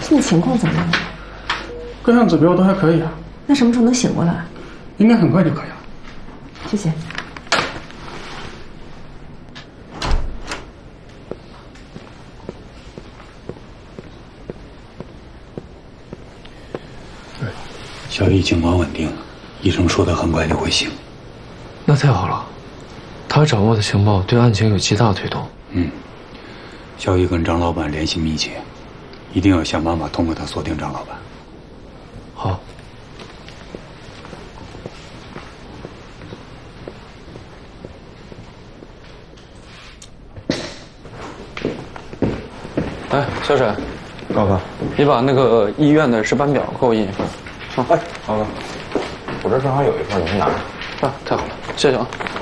现在情况怎么样？ 各项指标都还可以啊。 那什么时候能醒过来？ 应该很快就可以了。 谢谢。 小易情况稳定，医生说他很快就会醒。 那太好了，他掌握的情报对案情有极大推动。 小易跟张老板联系密切，一定要想办法通过他锁定张老板。 好。哎，小沈， 高哥， 你把那个医院的值班表给我印一份。 哎，高哥，我这正好有一份，你去拿。 啊，太好了，谢谢啊。